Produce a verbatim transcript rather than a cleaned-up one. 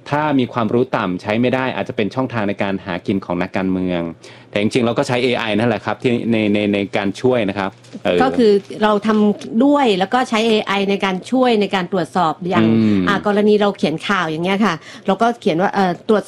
ถ้ามีความรู้ต่ำใช้ไม่ได้อาจจะเป็นช่องทางในการหากินของนักการเมืองแต่จริงๆเราก็ใช้ เอ ไอ นั่นแหละครับที่ในในในการช่วยนะครับก็คือเราทำด้วยแล้วก็ใช้ เอ ไอ ในการช่วยในการตรวจสอบอย่างอ่ากรณีเราเขียนข่าวอย่างเงี้ยค่ะเราก็เขียนว่าเอ่อตรวจ